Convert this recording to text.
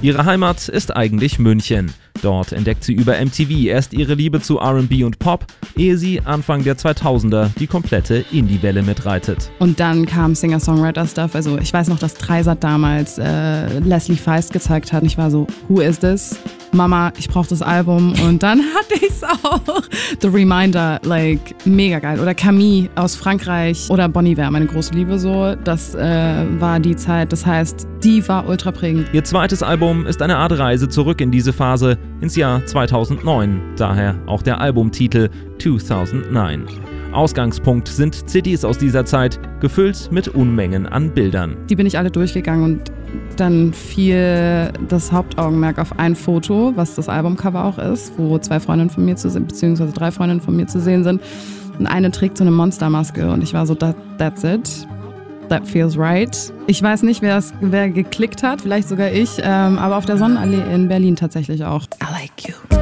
Ihre Heimat ist eigentlich München. Dort entdeckt sie über MTV erst ihre Liebe zu R&B und Pop, ehe sie Anfang der 2000er die komplette Indie-Welle mitreitet. Und dann kam Singer-Songwriter-Stuff. Also ich weiß noch, dass Dreisat damals Leslie Feist gezeigt hat. Und ich war so, who is this? Mama, ich brauche das Album. Und dann hatte ich es auch. The Reminder, like, mega geil. Oder Camille aus Frankreich oder Bon Iver, meine große Liebe so. Das war die Zeit, das heißt, die war ultra prägend. Ihr zweites Album ist eine Art Reise zurück in diese Phase, ins Jahr 2009. Daher auch der Albumtitel 2009. Ausgangspunkt sind CDs aus dieser Zeit, gefüllt mit Unmengen an Bildern. Die bin ich alle durchgegangen und dann fiel das Hauptaugenmerk auf ein Foto, was das Albumcover auch ist, wo 2 Freundinnen von mir zu sehen, beziehungsweise 3 Freundinnen von mir zu sehen sind. Und eine trägt so eine Monstermaske und ich war so, that's it. That feels right. Ich weiß nicht, wer geklickt hat, vielleicht sogar ich, aber auf der Sonnenallee in Berlin tatsächlich auch. I like you.